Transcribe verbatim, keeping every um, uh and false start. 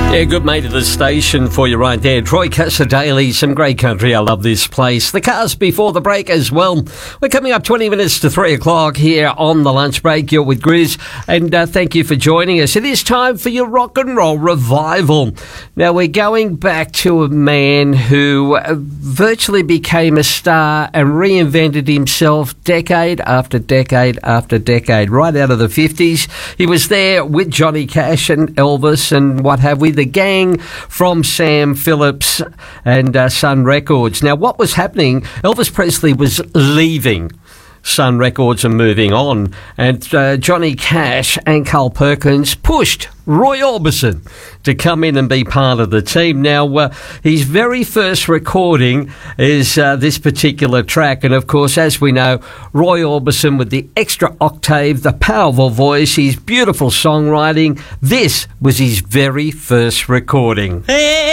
Yeah, good mate of the station for you right there. Troy Cassar-Daley, some great country. I love this place. The cars before the break as well. We're coming up twenty minutes to three o'clock here on the lunch break. You're with Grizz, and uh, thank you for joining us. It is time for your rock and roll revival. Now, we're going back to a man who uh, virtually became a star and reinvented himself decade after decade after decade, right out of the fifties. He was there with Johnny Cash and Elvis and what have we, the gang from Sam Phillips and uh, Sun Records. Now, what was happening? Elvis Presley was leaving Sun Records and moving on, and uh, Johnny Cash and Carl Perkins pushed Roy Orbison to come in and be part of the team. Now, uh, his very first recording is uh, this particular track, and of course, as we know, Roy Orbison with the extra octave, the powerful voice, his beautiful songwriting, this was his very first recording. Hey!